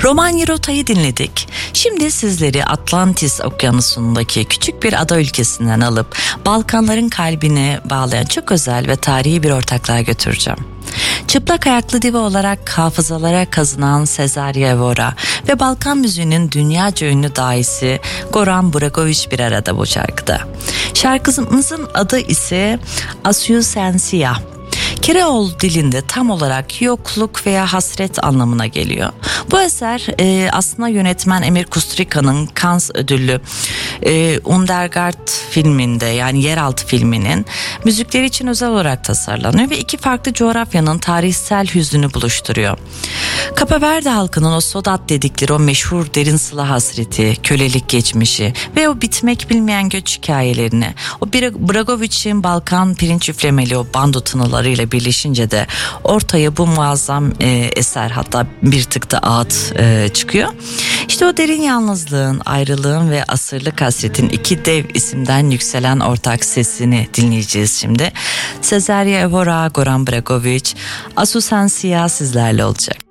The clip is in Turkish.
Romanya Rota'yı dinledik. Şimdi sizleri Atlantis Okyanusu'ndaki küçük bir ada ülkesinden alıp Balkanların kalbine bağlayan çok özel ve tarihi bir ortaklığa götüreceğim. Çıplak ayaklı diva olarak hafızalara kazınan Sezer Yevora ve Balkan müziğinin dünyaca ünlü dahisi Goran Bregović bir arada bu şarkıda. Şarkımızın adı ise Asusensia. Kereol dilinde tam olarak yokluk veya hasret anlamına geliyor. Bu eser aslında yönetmen Emir Kusturica'nın Cannes ödüllü Undergard filminde, yani Yeraltı filminin müzikleri için özel olarak tasarlanıyor ve iki farklı coğrafyanın tarihsel hüznünü buluşturuyor. Cape halkının o Sodat dedikleri o meşhur derin sıla hasreti, kölelik geçmişi ve o bitmek bilmeyen göç hikayelerini, o Bregović'in Balkan pirinç üflemeli o bando tınılarıyla birleşince de ortaya bu muazzam eser, hatta bir tık da ağıt çıkıyor. İşte o derin yalnızlığın, ayrılığın ve asırlık hasretin iki dev isimden yükselen ortak sesini dinleyeceğiz şimdi. Sezer Yevora, Goran Bregović, Asusensia sizlerle olacak.